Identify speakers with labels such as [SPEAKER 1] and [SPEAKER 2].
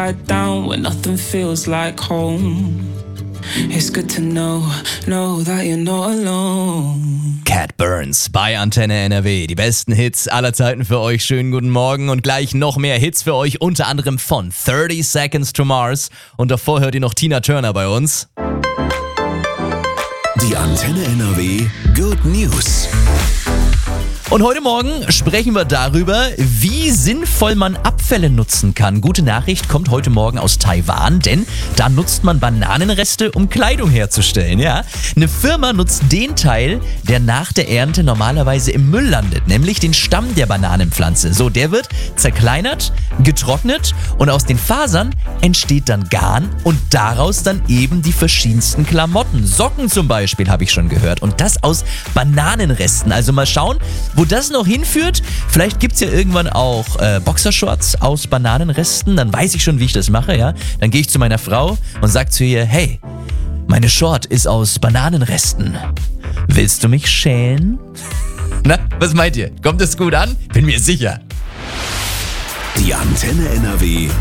[SPEAKER 1] down when nothing feels like home. It's good to know that you're not alone.
[SPEAKER 2] Cat Burns bei Antenne NRW. Die besten Hits aller Zeiten für euch. Schönen guten Morgen und gleich noch mehr Hits für euch, unter anderem von 30 Seconds to Mars. Und davor hört ihr noch Tina Turner bei uns.
[SPEAKER 3] Die Antenne NRW Good News.
[SPEAKER 2] Und heute Morgen sprechen wir darüber, wie sinnvoll man Abfälle nutzen kann. Gute Nachricht kommt heute Morgen aus Taiwan, denn da nutzt man Bananenreste, um Kleidung herzustellen. Ja, eine Firma nutzt den Teil, der nach der Ernte normalerweise im Müll landet, nämlich den Stamm der Bananenpflanze. So, der wird zerkleinert, getrocknet und aus den Fasern entsteht dann Garn und daraus dann eben die verschiedensten Klamotten. Socken zum Beispiel, habe ich schon gehört. Und das aus Bananenresten. Also mal schauen, wo das noch hinführt. Vielleicht gibt es ja irgendwann auch Boxershorts aus Bananenresten. Dann weiß ich schon, wie ich das mache, ja. Dann gehe ich zu meiner Frau und sage zu ihr, hey, meine Short ist aus Bananenresten. Willst du mich schälen? Na, was meint ihr? Kommt es gut an? Bin mir sicher.
[SPEAKER 3] Die Antenne NRW